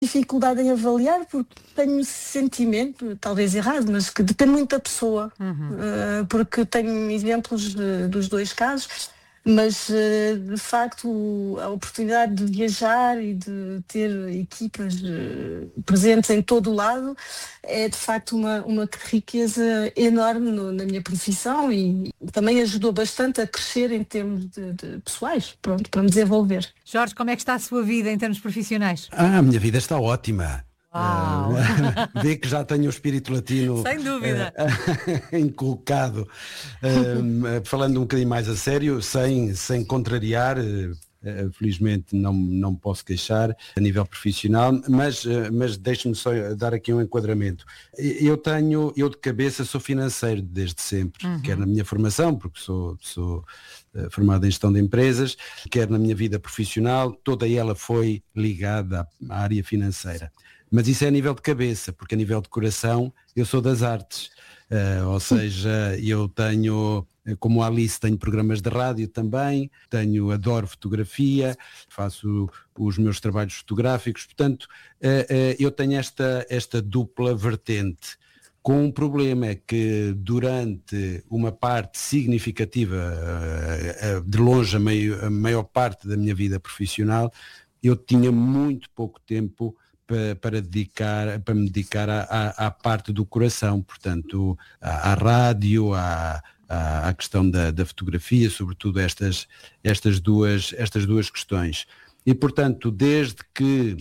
dificuldade em avaliar porque tenho o sentimento, talvez errado, mas que depende muito da pessoa, porque tenho exemplos dos dois casos, mas de facto a oportunidade de viajar e de ter equipas presentes em todo o lado é de facto uma riqueza enorme na minha profissão e também ajudou bastante a crescer em termos de pessoais, pronto, para me desenvolver. Jorge, como é que está a sua vida em termos profissionais? A minha vida está ótima. Uau. Vê que já tenho o espírito latino Sem dúvida. inculcado. Falando um bocadinho mais a sério, sem contrariar, felizmente não posso queixar a nível profissional, mas deixe-me só dar aqui um enquadramento. Eu de cabeça sou financeiro desde sempre, quer na minha formação, porque sou formado em gestão de empresas, quer na minha vida profissional, toda ela foi ligada à área financeira. Mas isso é a nível de cabeça, porque a nível de coração eu sou das artes. Ou seja, eu tenho, como a Alice, tenho programas de rádio também, adoro fotografia, faço os meus trabalhos fotográficos, portanto, eu tenho esta dupla vertente. Com um problema é que durante uma parte significativa, de longe a maior parte da minha vida profissional, eu tinha muito pouco tempo para me dedicar à parte do coração, portanto, à rádio, à questão da fotografia, sobretudo estas duas questões. E, portanto, desde que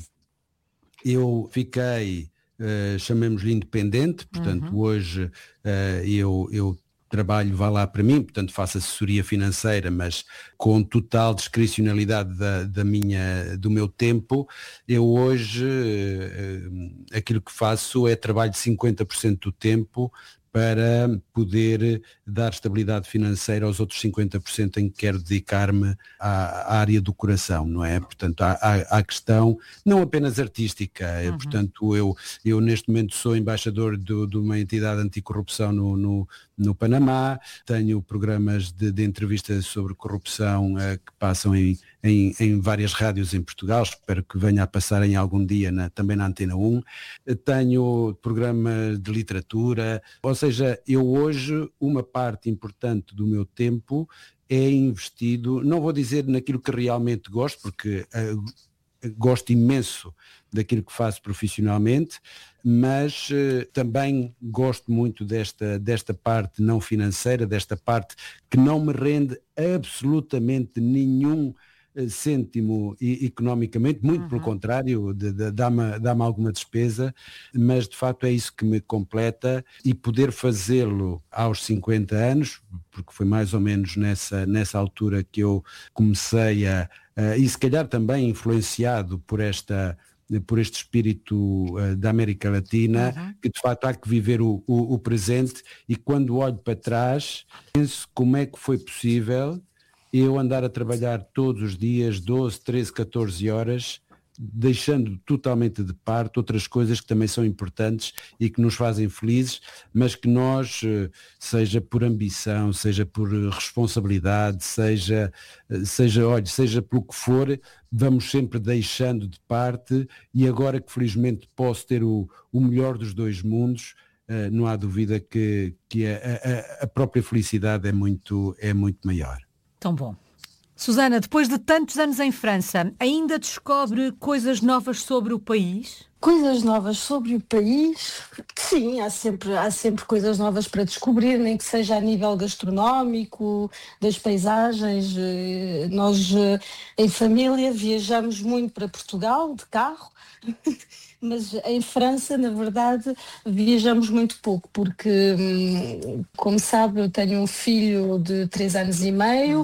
eu fiquei, chamemos-lhe independente, portanto, hoje eu trabalho, vá lá para mim, portanto faço assessoria financeira, mas com total discricionalidade do meu tempo. Eu hoje, aquilo que faço é trabalho 50% do tempo para poder dar estabilidade financeira aos outros 50% em que quero dedicar-me à área do coração, não é? Portanto, à questão não apenas artística, portanto, eu neste momento sou embaixador de uma entidade anticorrupção no Panamá, tenho programas de entrevistas sobre corrupção que passam em várias rádios em Portugal, espero que venha a passar em algum dia também na Antena 1, tenho programas de literatura, ou seja, eu hoje, uma parte importante do meu tempo é investido, não vou dizer naquilo que realmente gosto, porque gosto imenso daquilo que faço profissionalmente, mas também gosto muito desta parte não financeira, desta parte que não me rende absolutamente nenhum cêntimo economicamente, muito pelo contrário, dá-me alguma despesa, mas de facto é isso que me completa, e poder fazê-lo aos 50 anos, porque foi mais ou menos nessa altura que eu comecei e se calhar também influenciado por este espírito da América Latina, que de facto há que viver o presente, e quando olho para trás, penso como é que foi possível eu andar a trabalhar todos os dias, 12, 13, 14 horas, deixando totalmente de parte outras coisas que também são importantes e que nos fazem felizes, mas que nós, seja por ambição, seja por responsabilidade, seja pelo que for, vamos sempre deixando de parte, e agora que felizmente posso ter o melhor dos dois mundos, não há dúvida que a própria felicidade é muito maior. Tão bom. Susana, depois de tantos anos em França, ainda descobre coisas novas sobre o país? Coisas novas sobre o país? Sim, há sempre coisas novas para descobrir, nem que seja a nível gastronómico, das paisagens. Nós, em família, viajamos muito para Portugal, de carro, mas em França, na verdade, viajamos muito pouco, porque, como sabe, eu tenho um filho de 3 anos e meio,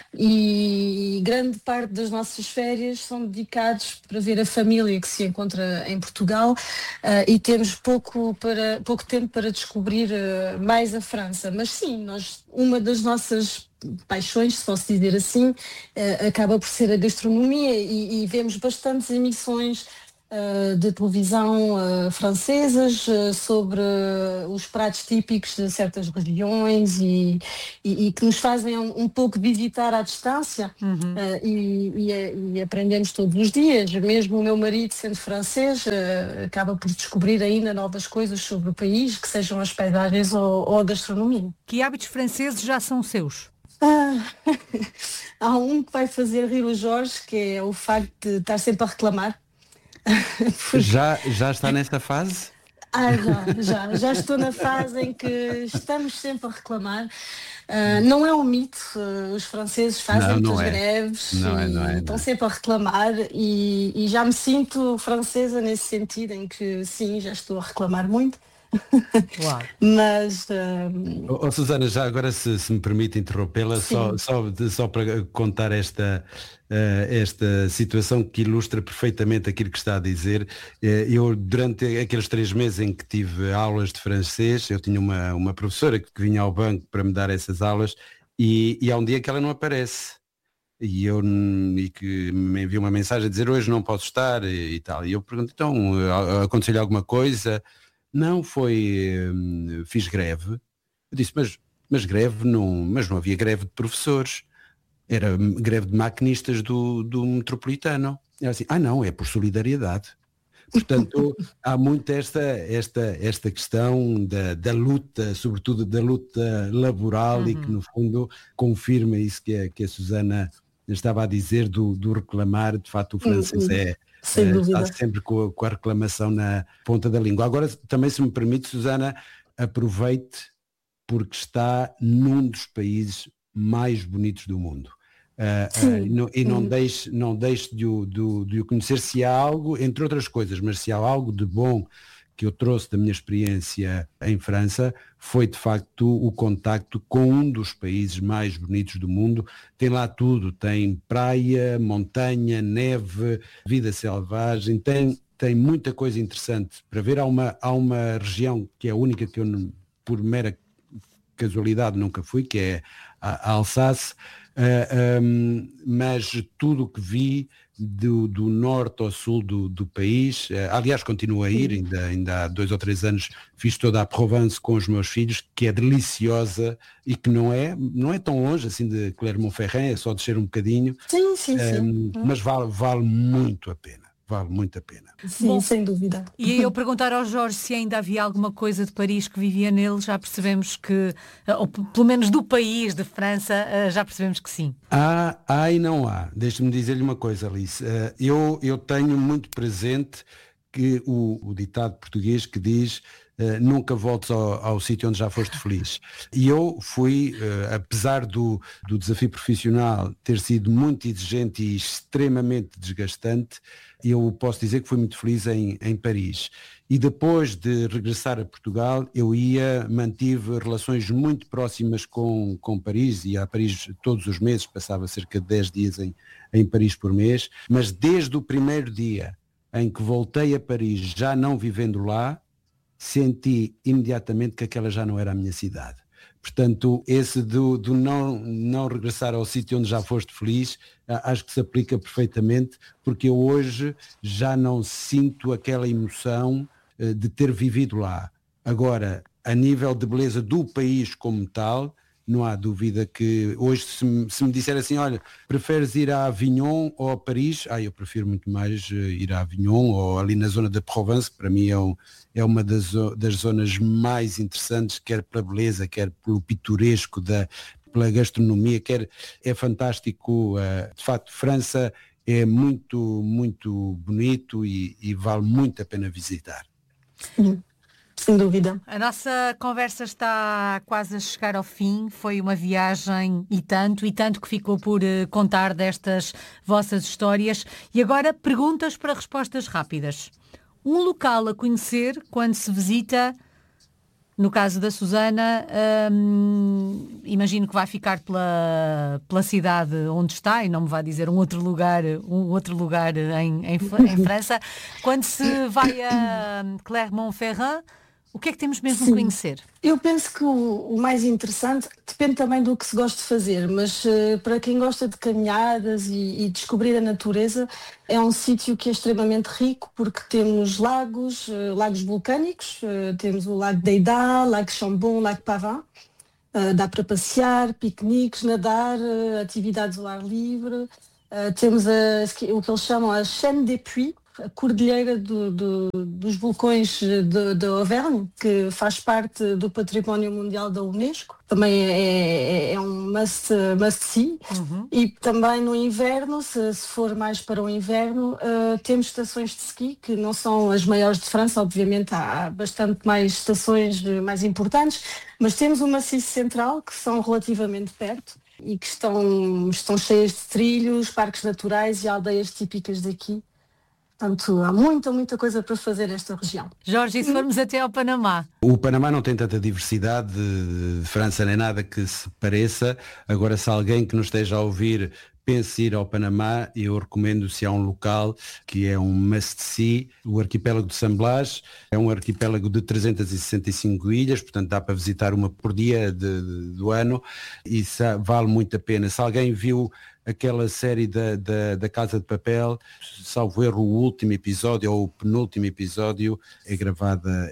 e grande parte das nossas férias são dedicadas para ver a família que se encontra em Portugal, e temos pouco tempo para descobrir mais a França. Mas sim, uma das nossas paixões, se posso dizer assim, acaba por ser a gastronomia, e vemos bastantes emissões de televisão francesas sobre os pratos típicos de certas regiões e que nos fazem um pouco visitar à distância. E aprendemos todos os dias. Mesmo o meu marido, sendo francês, acaba por descobrir ainda novas coisas sobre o país, que sejam as paisagens ou a gastronomia. Que hábitos franceses já são seus? Há um que vai fazer rir o Jorge, que é o facto de estar sempre a reclamar. Já está nessa fase? Já estou na fase em que estamos sempre a reclamar. Não é um mito, os franceses fazem muitas greves e estão sempre a reclamar e já me sinto francesa nesse sentido, em que sim, já estou a reclamar muito. Uau. Mas Susana, já agora se me permite interrompê-la, só para contar esta situação que ilustra perfeitamente aquilo que está a dizer. Eu, durante aqueles 3 meses em que tive aulas de francês, eu tinha uma professora que vinha ao banco para me dar essas aulas e há um dia que ela não aparece. E que me enviou uma mensagem a dizer: hoje não posso estar e tal. E eu pergunto: então, aconteceu-lhe alguma coisa? Não, fiz greve. Eu disse, mas greve não, mas não havia greve de professores. Era greve de maquinistas do metropolitano. Era assim, não, é por solidariedade. Portanto, há muito esta questão da luta, sobretudo da luta laboral e que no fundo confirma isso que a Susana estava a dizer do reclamar. De facto, o francês está sempre com a reclamação na ponta da língua. Agora, também, se me permite, Susana, aproveite porque está num dos países mais bonitos do mundo. Não deixe de o conhecer. Se há algo, entre outras coisas, mas se há algo de bom que eu trouxe da minha experiência em França, foi de facto o contacto com um dos países mais bonitos do mundo. Tem lá tudo, tem praia, montanha, neve, vida selvagem, tem muita coisa interessante para ver. Há uma região que é a única que eu, por mera casualidade, nunca fui, que é a Alsáce, mas tudo o que vi do norte ao sul do país, aliás continuo a ir, ainda há 2 ou 3 anos fiz toda a Provence com os meus filhos, que é deliciosa e que não é tão longe assim de Clermont-Ferrand, é só descer um bocadinho. Sim. Mas vale muito a pena. Vale muito a pena. Sim, bom, sem dúvida. E eu perguntar ao Jorge se ainda havia alguma coisa de Paris que vivia nele, já percebemos que, ou pelo menos do país, de França, já percebemos que sim. Há e não há. Deixe-me dizer-lhe uma coisa, Alice. Eu tenho muito presente que o ditado português que diz nunca voltes ao sítio onde já foste feliz. E eu fui, apesar do desafio profissional ter sido muito exigente e extremamente desgastante, eu posso dizer que fui muito feliz em Paris. E depois de regressar a Portugal, eu mantive relações muito próximas com Paris, ia a Paris todos os meses, passava cerca de 10 dias em Paris por mês, mas desde o primeiro dia em que voltei a Paris, já não vivendo lá, senti imediatamente que aquela já não era a minha cidade. Portanto, esse do não regressar ao sítio onde já foste feliz, acho que se aplica perfeitamente, porque eu hoje já não sinto aquela emoção de ter vivido lá. Agora, a nível de beleza do país como tal, não há dúvida que hoje se me disser assim, olha, preferes ir a Avignon ou a Paris? Eu prefiro muito mais ir a Avignon ou ali na zona da Provence, que para mim é uma das zonas mais interessantes, quer pela beleza, quer pelo pitoresco, pela gastronomia, é fantástico. De facto, França é muito, muito bonito e vale muito a pena visitar. Sem dúvida. A nossa conversa está quase a chegar ao fim. Foi uma viagem e tanto que ficou por contar destas vossas histórias. E agora, perguntas para respostas rápidas. Um local a conhecer quando se visita, no caso da Susana, imagino que vai ficar pela cidade onde está, e não me vai dizer um outro lugar em França. Quando se vai a Clermont-Ferrand, O que é que temos mesmo a conhecer? Eu penso que o mais interessante depende também do que se gosta de fazer, mas para quem gosta de caminhadas e descobrir a natureza, é um sítio que é extremamente rico porque temos lagos vulcânicos, temos o Lago Deida, Lago Chambon, Lago Pavin. Dá para passear, piqueniques, nadar, atividades ao ar livre. Temos o que eles chamam a Chaîne des Puys, a cordilheira dos vulcões de Auvergne, que faz parte do Património Mundial da Unesco. Também é um must-see. E também no inverno, se for mais para o inverno, temos estações de ski, que não são as maiores de França, obviamente há bastante mais estações mais importantes, mas temos o Maciço Central, que são relativamente perto e que estão cheias de trilhos, parques naturais e aldeias típicas daqui. Portanto, há muita coisa para fazer nesta região. Jorge, e se formos até ao Panamá? O Panamá não tem tanta diversidade de França nem nada que se pareça. Agora, se alguém que nos esteja a ouvir pensa ir ao Panamá, eu recomendo, se há um local que é um must-see, o arquipélago de San Blas. É um arquipélago de 365 ilhas, portanto dá para visitar uma por dia do ano e vale muito a pena. Se alguém viu aquela série da Casa de Papel, salvo erro, o último episódio ou o penúltimo episódio é gravada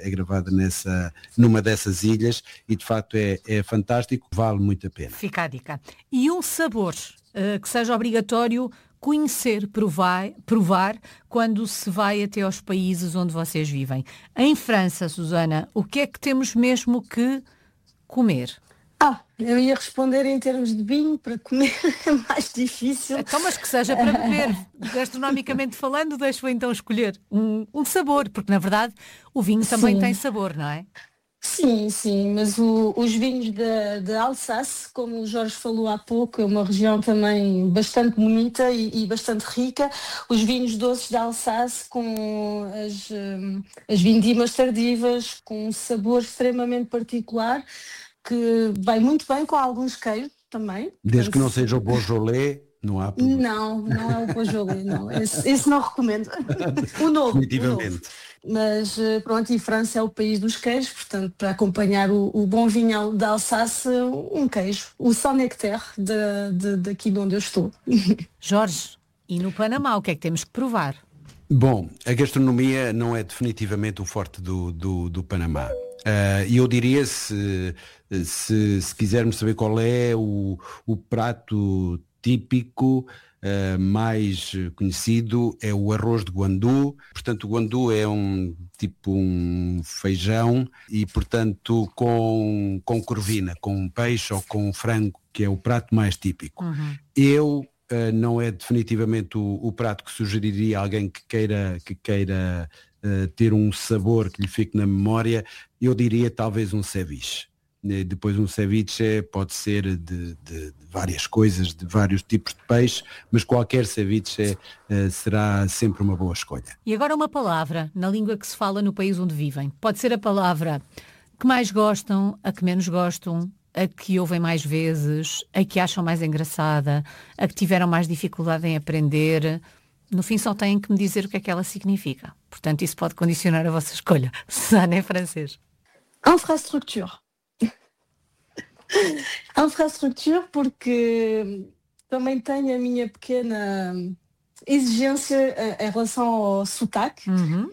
numa dessas ilhas e de facto é fantástico, vale muito a pena. Fica a dica. E um sabor que seja obrigatório conhecer, provar quando se vai até aos países onde vocês vivem. Em França, Susana, o que é que temos mesmo que comer? Eu ia responder em termos de vinho, para comer é mais difícil. Então, mas que seja para beber. Gastronomicamente falando, deixo então escolher um sabor, porque na verdade o vinho também tem sabor, não é? Sim, mas os vinhos de Alsácia, como o Jorge falou há pouco, é uma região também bastante bonita e bastante rica. Os vinhos doces de Alsácia, com as vindimas tardivas, com um sabor extremamente particular, que vai muito bem com alguns queijos também. Desde que não seja o Beaujolais, não há problema. Não é o Beaujolais, não. Esse não recomendo. O novo. Definitivamente. Mas pronto, e França é o país dos queijos, portanto, para acompanhar o bom vinho da Alsácia, um queijo, o Saint-Nectaire daqui de onde eu estou. Jorge, e no Panamá, o que é que temos que provar? Bom, a gastronomia não é definitivamente o forte do Panamá. E eu diria, se quisermos saber qual é o prato típico mais conhecido, é o arroz de guandu. Portanto, o guandu é um feijão e, portanto, com corvina, com peixe ou com frango, que é o prato mais típico. Não é definitivamente o prato que sugeriria a alguém que queira ter um sabor que lhe fique na memória. Eu diria talvez um ceviche. Depois um ceviche pode ser de várias coisas, de vários tipos de peixe, mas qualquer ceviche será sempre uma boa escolha. E agora uma palavra na língua que se fala no país onde vivem. Pode ser a palavra que mais gostam, a que menos gostam, a que ouvem mais vezes, a que acham mais engraçada, a que tiveram mais dificuldade em aprender. No fim só têm que me dizer o que é que ela significa. Portanto, isso pode condicionar a vossa escolha. Susana, é francês. Infrastructure. Infrastructure, porque também tenho a minha pequena exigência em relação ao sotaque.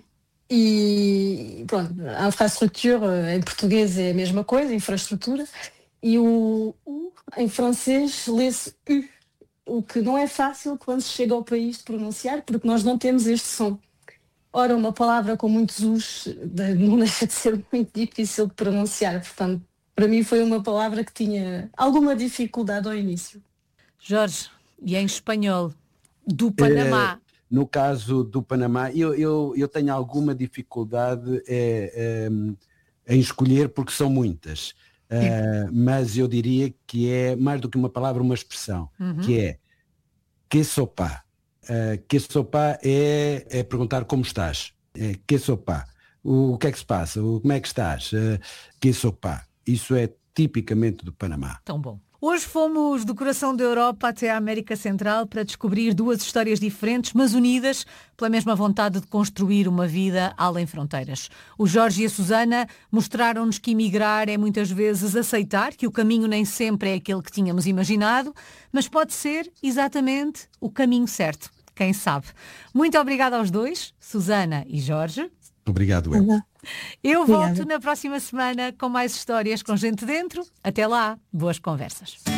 E pronto, a infrastructure em português é a mesma coisa, infraestrutura. E o U em francês lê-se U, o que não é fácil quando se chega ao país de pronunciar, porque nós não temos este som. Ora, uma palavra com muitos U's não deixa de ser muito difícil de pronunciar, portanto, para mim foi uma palavra que tinha alguma dificuldade ao início. Jorge, e em espanhol, do Panamá? No caso do Panamá, eu tenho alguma dificuldade em escolher, porque são muitas. Mas eu diria que é mais do que uma palavra, uma expressão, que é que sopa. Que sopa é perguntar como estás. Que sopa. O que é que se passa? Como é que estás? Que sopa. Isso é tipicamente do Panamá. Tão bom. Hoje fomos do coração da Europa até a América Central para descobrir duas histórias diferentes, mas unidas pela mesma vontade de construir uma vida além fronteiras. O Jorge e a Susana mostraram-nos que emigrar é muitas vezes aceitar que o caminho nem sempre é aquele que tínhamos imaginado, mas pode ser exatamente o caminho certo. Quem sabe? Muito obrigada aos dois, Susana e Jorge. Obrigado, eu. Eu volto na próxima semana com mais histórias com gente dentro. Até lá, boas conversas.